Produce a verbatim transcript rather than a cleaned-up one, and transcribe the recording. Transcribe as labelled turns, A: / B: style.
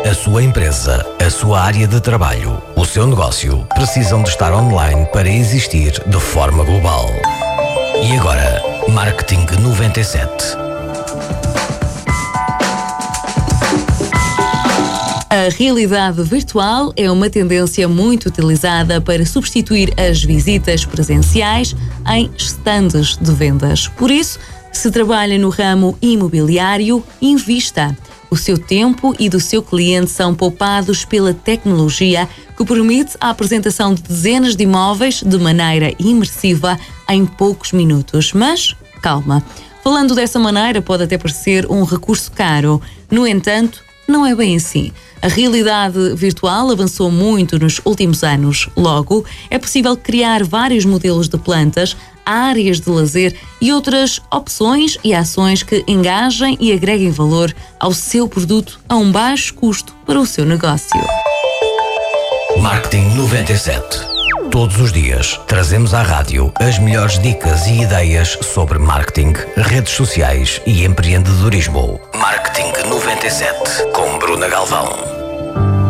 A: A sua empresa, a sua área de trabalho, o seu negócio precisam de estar online para existir de forma global. E agora, Marketing noventa e sete.
B: A realidade virtual é uma tendência muito utilizada para substituir as visitas presenciais em estandes de vendas. Por isso, se trabalha no ramo imobiliário, invista. O seu tempo e do seu cliente são poupados pela tecnologia que permite a apresentação de dezenas de imóveis de maneira imersiva em poucos minutos. Mas, calma, falando dessa maneira pode até parecer um recurso caro. No entanto, não é bem assim. A realidade virtual avançou muito nos últimos anos. Logo, é possível criar vários modelos de plantas, áreas de lazer e outras opções e ações que engajem e agreguem valor ao seu produto a um baixo custo para o seu negócio.
A: Marketing noventa e sete. Todos os dias trazemos à rádio as melhores dicas e ideias sobre marketing, redes sociais e empreendedorismo. Marketing noventa e sete com Bruna Galvão.